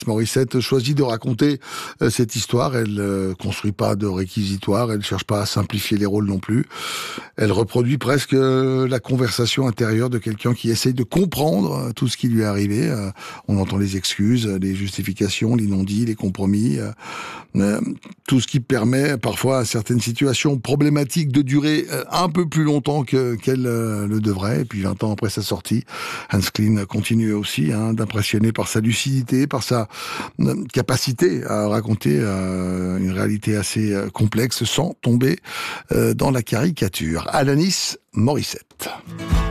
Morissette choisit de raconter cette histoire. Elle construit pas de réquisitoire, elle cherche pas à simplifier les rôles non plus. Elle reproduit presque la conversation intérieure de quelqu'un qui essaye de comprendre tout ce qui lui est arrivé. On entend les excuses, les justifications, les non-dits, les compromis, tout ce qui permet parfois à certaines situations problématiques de durer un peu plus longtemps qu'elle le devrait. Et puis 20 ans après sa sortie, Hans Klein continue aussi d'impressionner par sa lucidité, par sa capacité à raconter une réalité assez complexe sans tomber dans la caricature. Alanis Morissette.